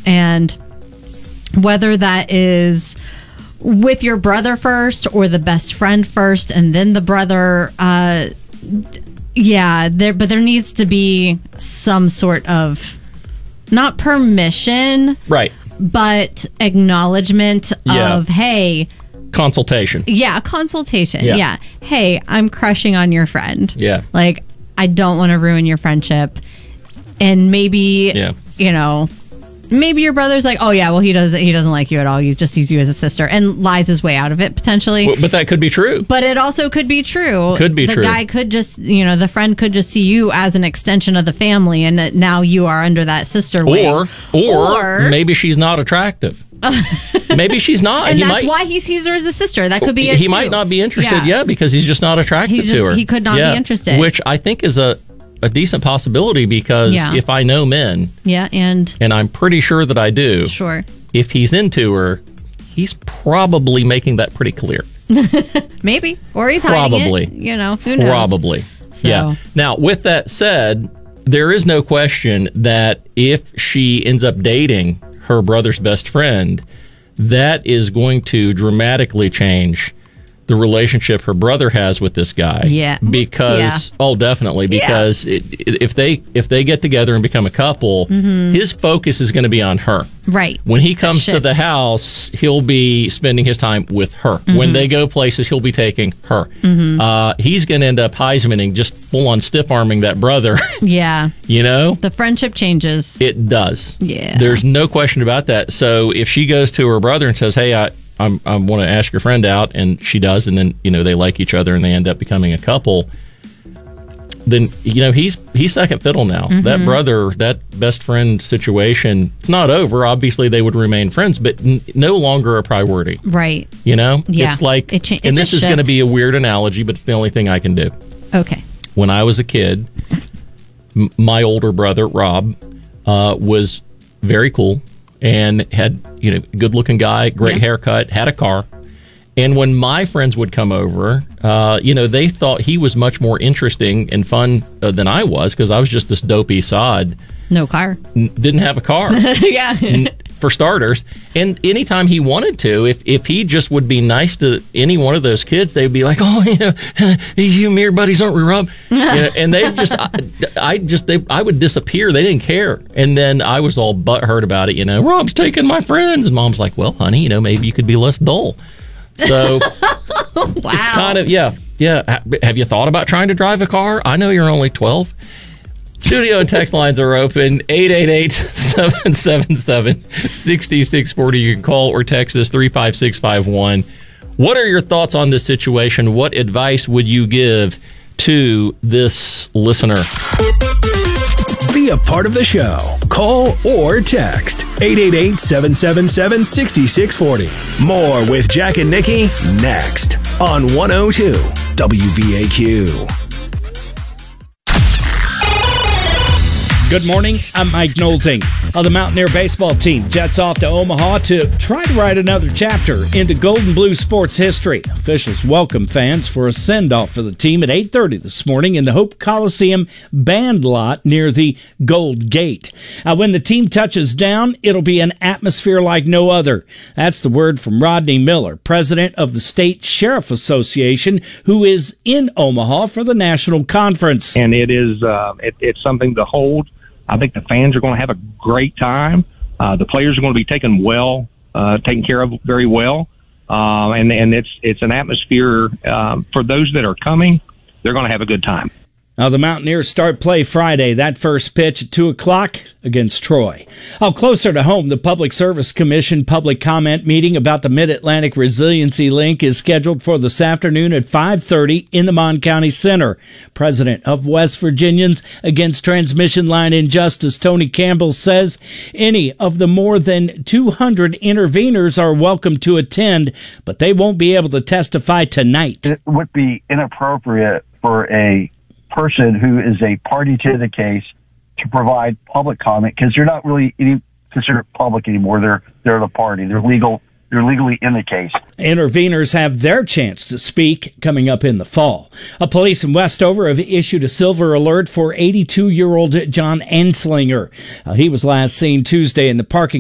And whether that is with your brother first or the best friend first and then the brother, but there needs to be some sort of, not permission, right, but acknowledgement of, hey, consultation. Yeah, consultation. Yeah. Hey, I'm crushing on your friend. Yeah. Like, I don't want to ruin your friendship. And maybe, maybe your brother's like, oh yeah, well he doesn't like you at all. He just sees you as a sister and lies his way out of it potentially. But that could be true. But it also could be true. Could be true. The guy could just, the friend could just see you as an extension of the family, and now you are under that sister wing. Or maybe she's not attractive. Maybe she's not. And that's why he sees her as a sister. That could be it. He might not be interested because he's just not attracted to her. He could not be interested. Which I think is a decent possibility, because if I know men, and I'm pretty sure that I do, if he's into her, he's probably making that pretty clear. Maybe, or he's hiding it. Who knows? Probably. So. Yeah. Now, with that said, there is no question that if she ends up dating her brother's best friend, that is going to dramatically change the relationship her brother has with this guy. Yeah. Because, definitely. Because if they get together and become a couple, his focus is going to be on her. Right. When he comes to the house, he'll be spending his time with her. When they go places, he'll be taking her. He's going to end up Heismaning, just full-on stiff-arming that brother. Yeah. The friendship changes. It does. Yeah. There's no question about that. So if she goes to her brother and says, hey, I want to ask your friend out, and she does, and then they like each other and they end up becoming a couple, then he's second fiddle now. That brother, that best friend situation, it's not over. Obviously they would remain friends, but no longer a priority. Right. It's like, and this is going to be a weird analogy, but it's the only thing I can do. Okay. When I was a kid, my older brother Rob was very cool and had, good looking guy, great haircut, had a car. And when my friends would come over, they thought he was much more interesting and fun than I was, because I was just this dopey sod. No car. Didn't have a car. For starters. And anytime he wanted to, if he just would be nice to any one of those kids, they'd be like, oh, you and me are buddies, aren't we, Rob? And they just, I would disappear. They didn't care. And then I was all butthurt about it, Rob's taking my friends. And Mom's like, well, honey, maybe you could be less dull. So it's kind of, Have you thought about trying to drive a car? I know you're only 12. Studio and text lines are open, 888-777-6640. You can call or text us 35651. What are your thoughts on this situation? What advice would you give to this listener? Be a part of the show. Call or text 888-777-6640. More with Jack and Nikki next on 102 WVAQ. Good morning, I'm Mike Nolting. The Mountaineer baseball team jets off to Omaha to try to write another chapter into Golden Blue sports history. Officials welcome fans for a send-off for the team at 8:30 this morning in the Hope Coliseum band lot near the Gold Gate. When the team touches down, it'll be an atmosphere like no other. That's the word from Rodney Miller, president of the State Sheriff Association, who is in Omaha for the national conference. And it is it's something to hold. I think the fans are going to have a great time. The players are going to be taken care of very well. And it's an atmosphere for those that are coming. They're going to have a good time. Now, the Mountaineers start play Friday. That first pitch at 2 o'clock against Troy. Closer to home, the Public Service Commission public comment meeting about the Mid-Atlantic Resiliency Link is scheduled for this afternoon at 5:30 in the Mon County Center. President of West Virginians Against Transmission Line Injustice, Tony Campbell, says any of the more than 200 interveners are welcome to attend, but they won't be able to testify tonight. It would be inappropriate for a person who is a party to the case to provide public comment, because they're not really considered public anymore. They're the party. They're legally in the case. Interveners have their chance to speak coming up in the fall. Police in Westover have issued a silver alert for 82-year-old John Enslinger. He was last seen Tuesday in the parking